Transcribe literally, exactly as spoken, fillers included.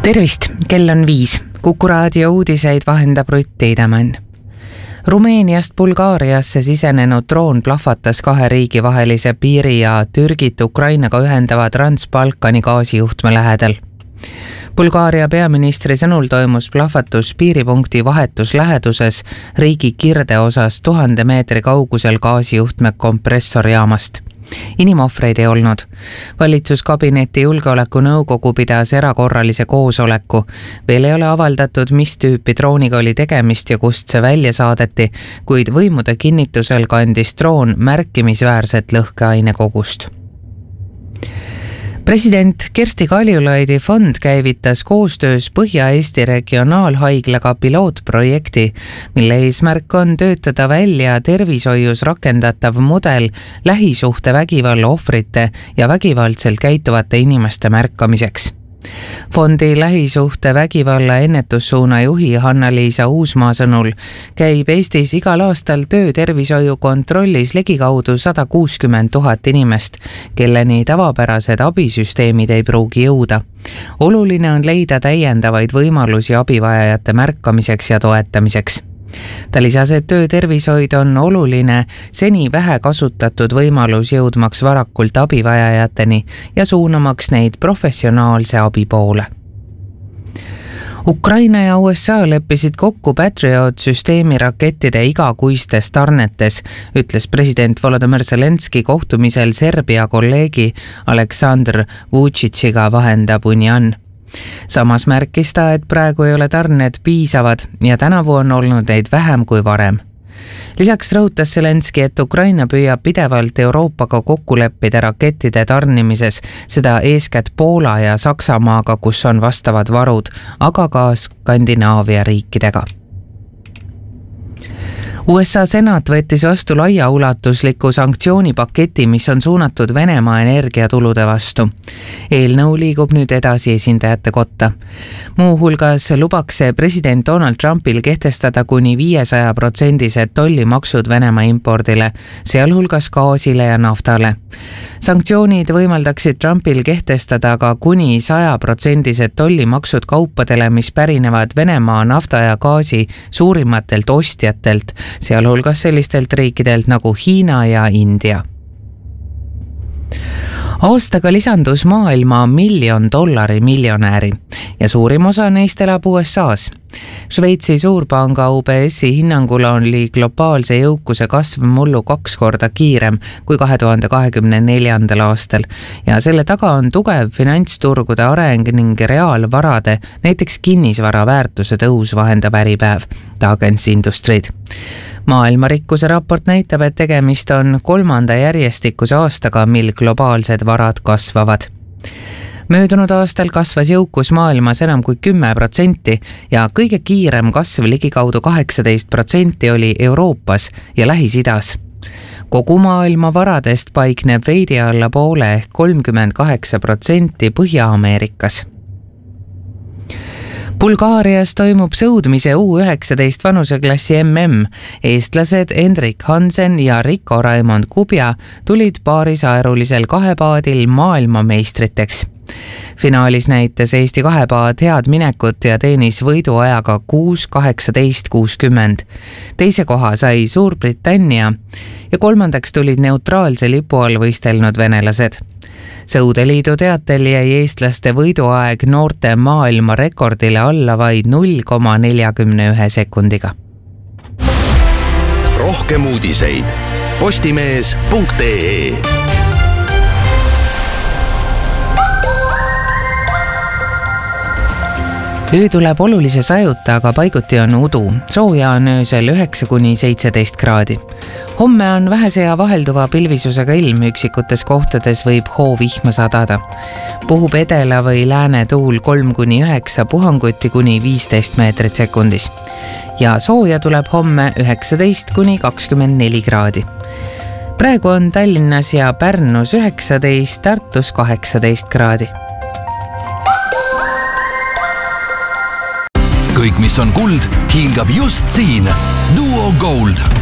Tervist, kell on viis. Kuku raadio uudiseid vahendab Rutt Teidemann. Rumeeniast Bulgaariasse sisenenud droon plahvatas kahe riigi vahelise piiri ja Türgit Ukrainaga ühendava Trans-Balkani gaasijuhtme lähedal. Bulgaaria peaministri sõnul toimus plahvatus piiripunkti vahetus läheduses riigi kirde osas tuhande meetri kaugusel gaasijuhtme kompressorjaamast. Inimohvreid ei olnud. Valitsuskabineti julgeolekunõukogu pidas erakorralise koosoleku. Veel ei ole avaldatud, mis tüüpi drooniga oli tegemist ja kust see välja saadeti, kuid võimude kinnitusel kandis droon märkimisväärset lõhkeainekogust. President Kersti Kaljulaidi fond käivitas koostöös Põhja-Eesti regionaalhaiglaga pilootprojekti, mille eesmärk on töötada välja tervishoius rakendatav mudel lähisuhte vägivalla ohvrite ja vägivaldselt käituvate inimeste märkamiseks. Fondi lähisuhte vägivalla ennetussuuna juhi Hanna-Liisa Uusmaa sõnul käib Eestis igal aastal töötervishoiu kontrollis ligikaudu sada kuuskümmend tuhat inimest, kelleni tavapärased abisüsteemid ei pruugi jõuda. Oluline on leida täiendavaid võimalusi abivajajate märkamiseks ja toetamiseks. Ta lisas, et töötervishoid on oluline seni vähe kasutatud võimalus jõudmaks varakult abivajajateni ja suunamaks neid professionaalse abi poole. Ukraina ja U S A leppisid kokku Patriot-süsteemi rakettide igakuistes tarnetes, ütles president Volodymyr Zelenski kohtumisel Serbia kolleegi Aleksandr Vučićiga, vahendab Unian. Samas märkis ta, et praegu ei ole tarned piisavad ja tänavu on olnud neid vähem kui varem. Lisaks rõhutas Zelenski, et Ukraina püüab pidevalt Euroopaga kokku leppida rakettide tarnimises, seda eeskätt Poola ja Saksamaaga, kus on vastavad varud, aga ka Skandinaavia riikidega. U S A senat võttis vastu laiaulatusliku sanktsioonipaketi, mis on suunatud Venemaa energiatulude vastu. Eelnõu liigub nüüd edasi esindajate kotta. Muu hulgas lubaks president Donald Trumpil kehtestada kuni viiesaja protsendised tollimaksud Venemaa impordile, sealhulgas gaasile ja naftale. Sanktsioonid võimaldaksid Trumpil kehtestada ka kuni saja protsendised tollimaksud kaupadele, mis pärinevad Venemaa nafta ja gaasi suurimatelt ostjatelt, sealhulgas sellistelt riikidelt nagu Hiina ja India. Aastaga lisandus maailma miljon dollari miljonääri ja suurim osa neist elab U S A's. Šveitsi suurpanga U B S-i hinnangul oli globaalse jõukuse kasv mullu kaks korda kiirem kui kahe tuhande kahekümne neljandal aastal ja selle taga on tugev finantsturgude areng ning reaalvarade, näiteks kinnisvara väärtuse tõus, vahendab Äripäev, Dagens Industrid. Maailma rikkuse raport näitab, et tegemist on kolmanda järjestikuse aastaga, mil globaalsed varad kasvavad. Möödunud aastal kasvas jõukus maailmas enam kui kümme protsenti ja kõige kiirem kasv ligikaudu kaheksateist protsenti oli Euroopas ja Lähis-Idas. Kogu maailma varadest paikneb veidi alla poole ehk kolmkümmend kaheksa protsenti Põhja-Ameerikas. Bulgaarias toimub sõudmise U üheksateist vanuseklassi M M. Eestlased Hendrik Hansen ja Rico Raimond Kubja tulid paarisaerulisel kahepaadil maailmameistriteks. Finaalis näitas Eesti kahepaad head minekut ja teenis võiduajaga kuus kaheksateist kuuskümmend. Teise koha sai Suurbritannia ja kolmandaks tulid neutraalse lipu all võistelnud venelased. Sõudeliidu teatel jäi eestlaste võiduaeg noorte maailma rekordile alla vaid null koma nelikümmend üks sekundiga. Rohkem uudiseid postimees punkt ee. Öö tuleb olulise sajuta, aga paiguti on udu. Sooja on öösel üheksa kuni seitseteist kraadi. Homme on vähese ja vahelduva pilvisusega ilm, üksikutes kohtades võib hoovihma sadada. Puhub edela või lääne tuul kolm kuni üheksa, puhanguti kuni viisteist meetrit sekundis. Ja sooja tuleb homme üheksateist kuni kakskümmend neli kraadi. Praegu on Tallinnas ja Pärnus üheksateist, Tartus kaheksateist kraadi. Kõik, mis on kuld, hiilgab just siin. Duo Gold.